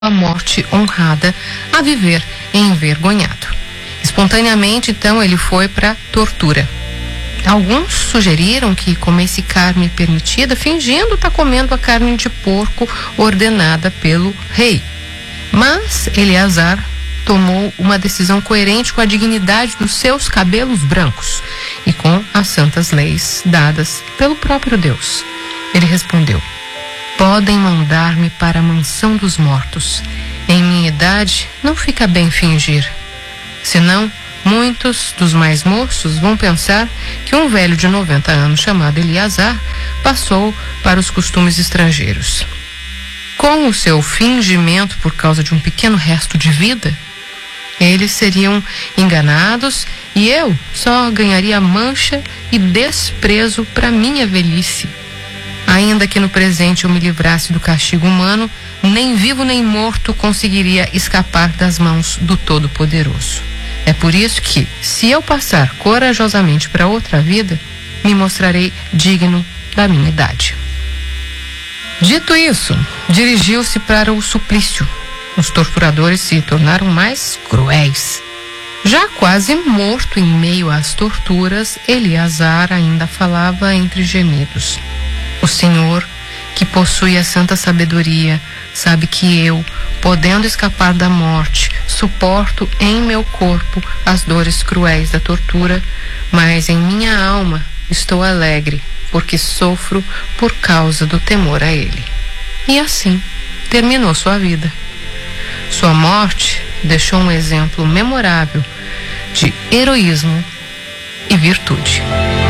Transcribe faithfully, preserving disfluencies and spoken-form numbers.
a morte honrada a viver envergonhado. Espontaneamente, então, ele foi para a tortura. Alguns sugeriram que comesse carne permitida, fingindo estar comendo a carne de porco ordenada pelo rei. Mas Eleazar tomou uma decisão coerente com a dignidade dos seus cabelos brancos e com as santas leis dadas pelo próprio Deus. Ele respondeu: podem mandar-me para a mansão dos mortos. Em minha idade, não fica bem fingir. Senão, muitos dos mais moços vão pensar que um velho de noventa anos chamado Eleazar passou para os costumes estrangeiros. Com o seu fingimento por causa de um pequeno resto de vida, eles seriam enganados e eu só ganharia mancha e desprezo para minha velhice. Ainda que no presente eu me livrasse do castigo humano, nem vivo nem morto conseguiria escapar das mãos do Todo-Poderoso. É por isso que, se eu passar corajosamente para outra vida, me mostrarei digno da minha idade. Dito isso, dirigiu-se para o suplício. Os torturadores se tornaram mais cruéis. Já quase morto em meio às torturas, Eleazar ainda falava entre gemidos: o Senhor, que possui a santa sabedoria, sabe que eu, podendo escapar da morte, suporto em meu corpo as dores cruéis da tortura, mas em minha alma estou alegre, porque sofro por causa do temor a Ele. E assim terminou sua vida. Sua morte deixou um exemplo memorável de heroísmo e virtude.